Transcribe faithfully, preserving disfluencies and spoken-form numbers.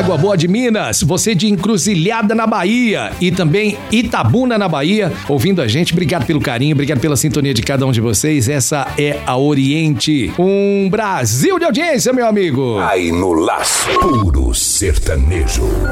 Água Boa de Minas, você de Encruzilhada na Bahia e também Itabuna na Bahia, ouvindo a gente. Obrigado pelo carinho, obrigado pela sintonia de cada um de vocês. Essa é a Oriente, um Brasil de audiência, meu amigo. Aí no Laço, puro sertanejo.